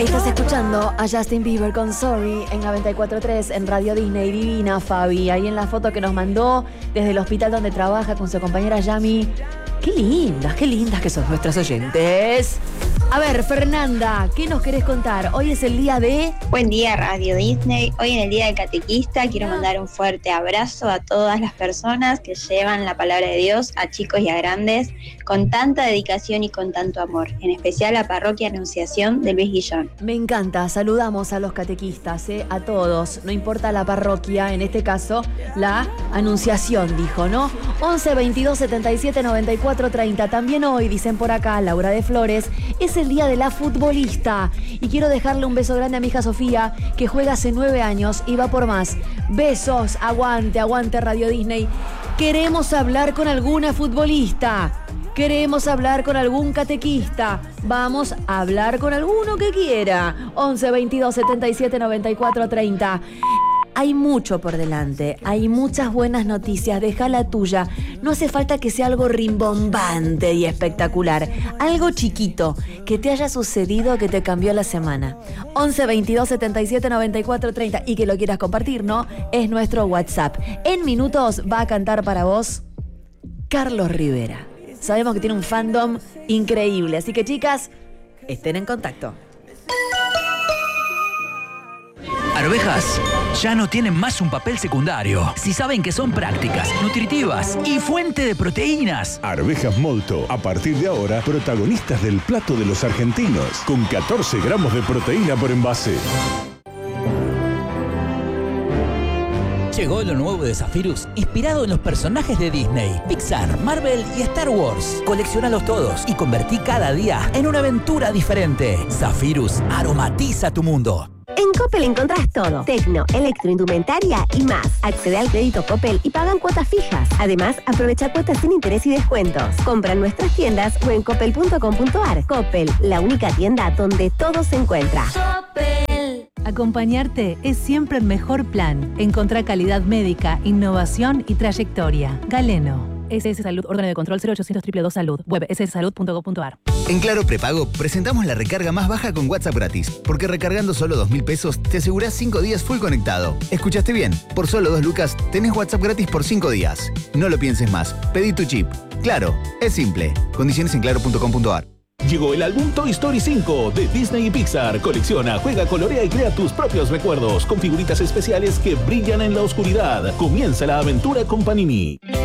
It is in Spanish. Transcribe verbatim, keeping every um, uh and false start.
Estás escuchando a Justin Bieber con Sorry en noventa y cuatro punto tres en Radio Disney. Divina Fabi, ahí en la foto que nos mandó desde el hospital donde trabaja con su compañera Yami. Qué lindas, qué lindas que son nuestras oyentes. A ver, Fernanda, ¿qué nos querés contar? Hoy es el día de... Buen día, Radio Disney. Hoy en el Día del Catequista quiero mandar un fuerte abrazo a todas las personas que llevan la palabra de Dios a chicos y a grandes con tanta dedicación y con tanto amor. En especial a Parroquia Anunciación de Luis Guillón. Me encanta, saludamos a los catequistas, ¿eh? A todos, no importa la parroquia, en este caso la Anunciación, dijo, ¿no? once, veintidós, setenta y siete, noventa y cuatro, treinta. También hoy, dicen por acá, Laura de Flores, es el día de la futbolista. Y quiero dejarle un beso grande a mi hija Sofía, que juega hace nueve años y va por más. Besos, aguante, aguante Radio Disney. Queremos hablar con alguna futbolista. Queremos hablar con algún catequista. Vamos a hablar con alguno que quiera. once, veintidós, setenta y siete, noventa y cuatro, treinta. Hay mucho por delante, hay muchas buenas noticias, deja la tuya. No hace falta que sea algo rimbombante y espectacular. Algo chiquito, que te haya sucedido, que te cambió la semana. once, veintidós, setenta y siete, noventa y cuatro, treinta. Y que lo quieras compartir, ¿no? Es nuestro WhatsApp. En minutos va a cantar para vos Carlos Rivera. Sabemos que tiene un fandom increíble, así que chicas, estén en contacto. Arvejas ya no tienen más un papel secundario. Si saben que son prácticas, nutritivas y fuente de proteínas. Arvejas Molto, a partir de ahora, protagonistas del plato de los argentinos, con catorce gramos de proteína por envase. Llegó lo nuevo de Zephyrus, inspirado en los personajes de Disney, Pixar, Marvel y Star Wars. Colecciónalos todos y convertí cada día en una aventura diferente. Zephyrus aromatiza tu mundo. En Coppel encontrás todo. Tecno, electroindumentaria y más. Accede al crédito Coppel y pagan cuotas fijas. Además, aprovecha cuotas sin interés y descuentos. Compra en nuestras tiendas o en coppel punto com punto ar. Coppel, la única tienda donde todo se encuentra. Coppel. Acompañarte es siempre el mejor plan. Encontrá calidad médica, innovación y trayectoria. Galeno. S S Salud, órgano de control cero ochocientos dos dos dos Salud. Web s s salud punto com punto ar. En Claro Prepago presentamos la recarga más baja con WhatsApp gratis, porque recargando solo dos mil pesos te asegurás cinco días full conectado. ¿Escuchaste bien? Por solo dos lucas tenés WhatsApp gratis por cinco días. No lo pienses más. Pedí tu chip. Claro, es simple. Condiciones en claro punto com punto ar. Llegó el álbum Toy Story cinco de Disney y Pixar. Colecciona, juega, colorea y crea tus propios recuerdos con figuritas especiales que brillan en la oscuridad. Comienza la aventura con Panini.